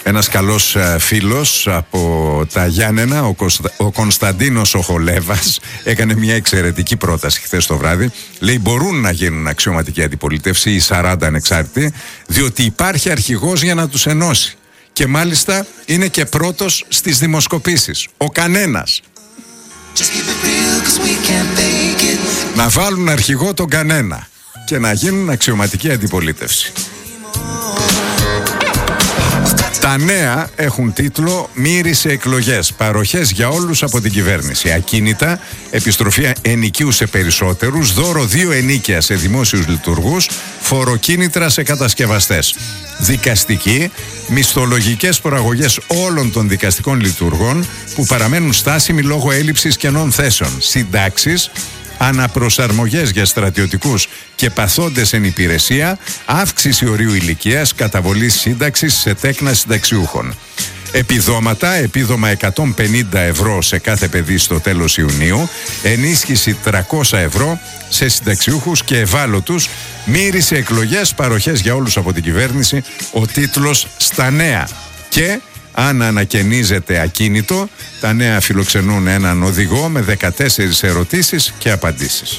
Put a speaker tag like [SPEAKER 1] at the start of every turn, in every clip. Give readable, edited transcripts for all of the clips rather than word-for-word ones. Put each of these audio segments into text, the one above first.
[SPEAKER 1] Ένας καλός φίλος από τα Γιάννενα, ο Κωνσταντίνος ο Χολέβας, έκανε μια εξαιρετική πρόταση χθες το βράδυ. Λέει: μπορούν να γίνουν αξιωματική αντιπολίτευση οι 40 ανεξάρτητοι, διότι υπάρχει αρχηγός για να τους ενώσει. Και μάλιστα είναι και πρώτος στις δημοσκοπήσεις. Ο κανένας. Να βάλουν αρχηγό τον κανένα και να γίνουν αξιωματική αντιπολίτευση. Τα νέα έχουν τίτλο «Μύρισε εκλογές, παροχές για όλους από την κυβέρνηση. Ακίνητα, επιστροφή ενοικίου σε περισσότερους, δώρο 2 ενίκια σε δημόσιους λειτουργούς, φοροκίνητρα σε κατασκευαστές. Δικαστική, μισθολογικές προαγωγές όλων των δικαστικών λειτουργών που παραμένουν στάσιμοι λόγω έλλειψης κενών θέσεων. Συντάξεις, αναπροσαρμογές για στρατιωτικούς και παθόντες εν υπηρεσία, αύξηση ορίου ηλικίας, καταβολή σύνταξης σε τέκνα συνταξιούχων. Επιδόματα, επίδομα 150 ευρώ σε κάθε παιδί στο τέλος Ιουνίου, ενίσχυση 300 ευρώ σε συνταξιούχους και ευάλωτους. Μύρισε εκλογές, παροχές για όλους από την κυβέρνηση, ο τίτλος στα νέα. Και αν ανακαινίζεται ακίνητο, τα νέα φιλοξενούν έναν οδηγό με 14 ερωτήσεις και απαντήσεις.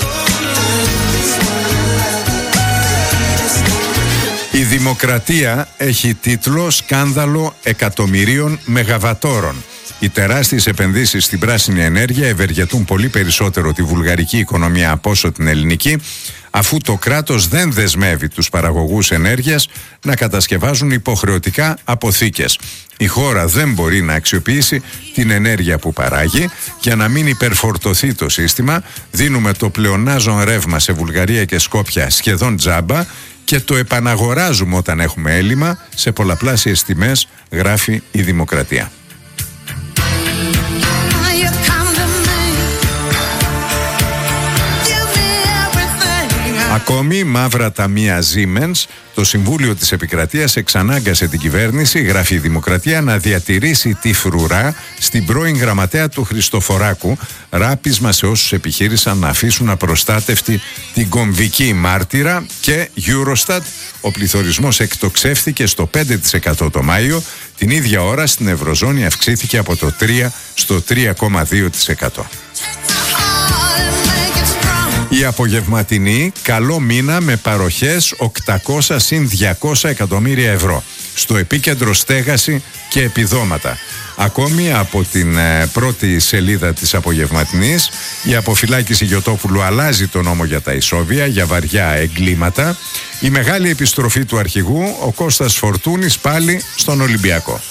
[SPEAKER 1] Η Δημοκρατία έχει τίτλο «Σκάνδαλο εκατομμυρίων μεγαβατόρων». Οι τεράστιες επενδύσεις στην πράσινη ενέργεια ευεργετούν πολύ περισσότερο τη βουλγαρική οικονομία από όσο την ελληνική, αφού το κράτος δεν δεσμεύει τους παραγωγούς ενέργειας να κατασκευάζουν υποχρεωτικά αποθήκες. Η χώρα δεν μπορεί να αξιοποιήσει την ενέργεια που παράγει. Για να μην υπερφορτωθεί το σύστημα, δίνουμε το πλεονάζον ρεύμα σε Βουλγαρία και Σκόπια σχεδόν τζάμπα και το επαναγοράζουμε όταν έχουμε έλλειμμα σε πολλαπλάσιες τιμές, γράφει η Δημοκρατία. Ακόμη, μαύρα ταμεία Siemens, το Συμβούλιο της Επικρατείας εξανάγκασε την κυβέρνηση, γράφει η Δημοκρατία, να διατηρήσει τη φρουρά στην πρώην γραμματέα του Χριστοφοράκου, ράπισμα σε όσους επιχείρησαν να αφήσουν απροστάτευτη την κομβική μάρτυρα. Και Eurostat, ο πληθωρισμός εκτοξεύθηκε στο 5% το Μάιο, την ίδια ώρα στην Ευρωζώνη αυξήθηκε από το 3% στο 3,2%. Η απογευματινή, καλό μήνα με παροχές 800 συν 200 εκατομμύρια ευρώ. Στο επίκεντρο στέγαση και επιδόματα. Ακόμη από την πρώτη σελίδα της απογευματινής, η αποφυλάκηση Γιωτόπουλου αλλάζει το νόμο για τα ισόβια, για βαριά εγκλήματα. Η μεγάλη επιστροφή του αρχηγού, ο Κώστας Φορτούνης πάλι στον Ολυμπιακό.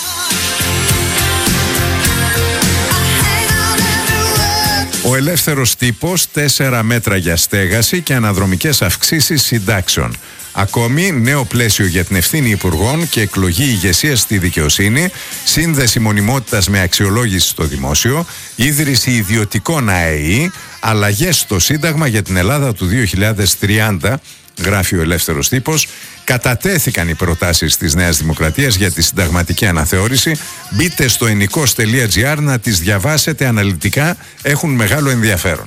[SPEAKER 1] Ο ελεύθερος τύπος, 4 μέτρα για στέγαση και αναδρομικές αυξήσεις συντάξεων. Ακόμη, νέο πλαίσιο για την ευθύνη υπουργών και εκλογή ηγεσίας στη δικαιοσύνη, σύνδεση μονιμότητας με αξιολόγηση στο δημόσιο, ίδρυση ιδιωτικών ΑΕΗ, αλλαγές στο Σύνταγμα για την Ελλάδα του 2030, γράφει ο ελεύθερος τύπος. Κατατέθηκαν οι προτάσεις της Νέας Δημοκρατίας για τη συνταγματική αναθεώρηση. Μπείτε στο ennikos.gr να τις διαβάσετε αναλυτικά, έχουν μεγάλο ενδιαφέρον.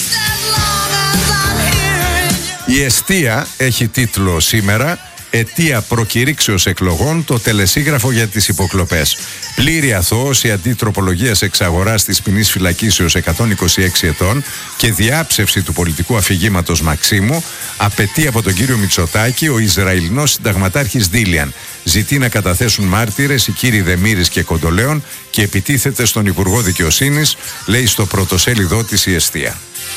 [SPEAKER 1] Η Εστία έχει τίτλο σήμερα «Αιτία προκηρύξεως εκλογών, το τελεσίγραφο για τις υποκλοπές». Πλήρη αθώωση αντιτροπολογίας εξαγοράς της ποινής φυλακίσεως 126 ετών και διάψευση του πολιτικού αφηγήματος Μαξίμου απαιτεί από τον κύριο Μητσοτάκη ο Ισραηλινός συνταγματάρχης Ντίλιαν. Ζητεί να καταθέσουν μάρτυρες οι κύριοι Δεμήρης και Κοντολέων και επιτίθεται στον Υπουργό Δικαιοσύνης, λέει στο πρωτοσέλιδό της η Εστία.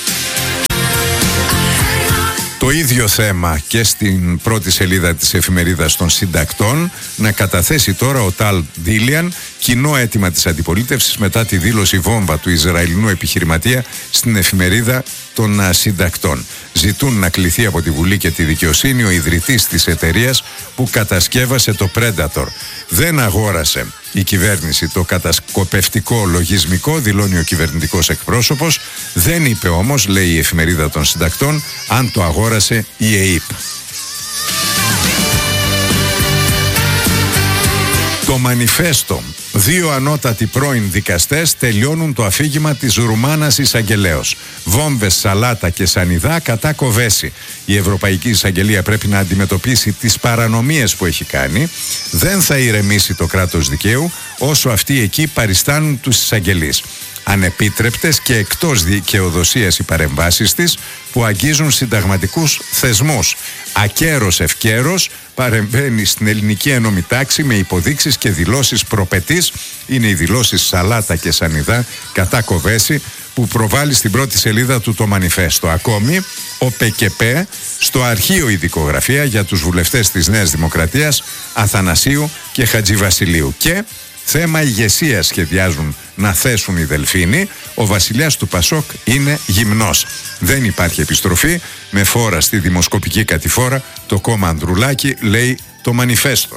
[SPEAKER 1] Το ίδιο θέμα και στην πρώτη σελίδα της εφημερίδας των συντακτών, να καταθέσει τώρα ο Ταλ Ντίλιαν κοινό αίτημα της αντιπολίτευσης μετά τη δήλωση βόμβα του Ισραηλινού επιχειρηματία στην εφημερίδα των συντακτών. Ζητούν να κληθεί από τη Βουλή και τη δικαιοσύνη ο ιδρυτής της εταιρείας που κατασκεύασε το Predator. Δεν αγόρασε η κυβέρνηση το κατασκοπευτικό λογισμικό, δηλώνει ο κυβερνητικός εκπρόσωπος. Δεν είπε όμως, λέει η εφημερίδα των συντακτών, αν το αγόρασε η ΕΕΠ. Το μανιφέστο. 2 ανώτατοι πρώην δικαστές τελειώνουν το αφήγημα της Ρουμάνας εισαγγελέως. Βόμβες, σαλάτα και σανιδά κατά Κοβέση. Η Ευρωπαϊκή Εισαγγελία πρέπει να αντιμετωπίσει τις παρανομίες που έχει κάνει. Δεν θα ηρεμήσει το κράτος δικαίου όσο αυτοί εκεί παριστάνουν τους εισαγγελείς. Ανεπίτρεπτες και εκτός δικαιοδοσίας οι παρεμβάσεις της που αγγίζουν συνταγματικούς θεσμούς. Ακέρος ευκέρος παρεμβαίνει στην ελληνική ένωμη τάξη με υποδείξεις και δηλώσεις προπετής. Είναι οι δηλώσεις Σαλάτα και Σανιδά κατά Κοβέση που προβάλλει στην πρώτη σελίδα του το μανιφέστο. Ακόμη ο ΠΚΠ στο αρχείο ειδικογραφία για τους βουλευτές της Νέας Δημοκρατίας Αθανασίου και Χατζηβασιλείου. Και θέμα ηγεσίας σχεδιάζουν να θέσουν οι Δελφίνοι. Ο βασιλιάς του Πασόκ είναι γυμνός. Δεν υπάρχει επιστροφή με φόρα στη δημοσκοπική κατηφόρα. Το κόμμα Ανδρουλάκη, λέει το μανιφέστο.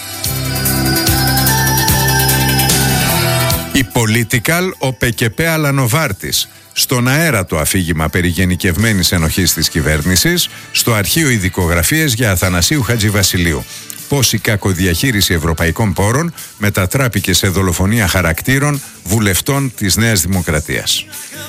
[SPEAKER 1] Η Political, ο ΠΚΠ Αλανοβάρτης. Στον αέρα το αφήγημα περί γενικευμένης ενοχής της κυβέρνησης. Στο αρχείο ειδικογραφίες για Αθανασίου Χατζηβασιλείου. Πώς η κακοδιαχείριση ευρωπαϊκών πόρων μετατράπηκε σε δολοφονία χαρακτήρων βουλευτών της Νέας Δημοκρατίας.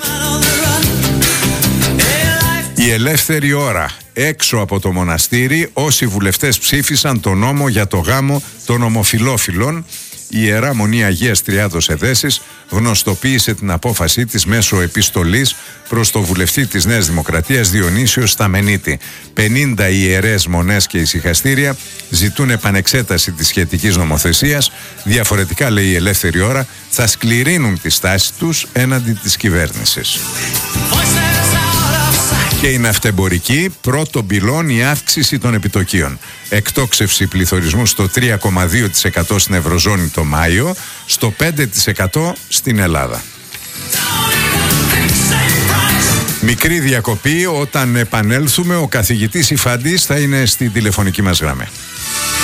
[SPEAKER 1] Η ελεύθερη ώρα. Έξω από το μοναστήρι όσοι βουλευτές ψήφισαν τον νόμο για το γάμο των ομοφυλόφιλων. Η Ιερά Μονή Αγίας Τριάδος Εδέσης γνωστοποίησε την απόφασή της μέσω επιστολής προς το βουλευτή της Νέας Δημοκρατίας Διονύσιο Σταμενίτη. 50 ιερές μονές και ησυχαστήρια ζητούν επανεξέταση της σχετικής νομοθεσίας. Διαφορετικά, λέει η Ελεύθερη Ώρα, θα σκληρύνουν τη στάση τους έναντι της κυβέρνησης. Και η ναυτεμπορική, πρώτο πυλόν η αύξηση των επιτοκίων. Εκτόξευση πληθωρισμού στο 3,2% στην Ευρωζώνη το Μάιο, στο 5% στην Ελλάδα. Μικρή διακοπή, όταν επανέλθουμε ο καθηγητής Ιφαντής θα είναι στη τηλεφωνική μας γραμμή.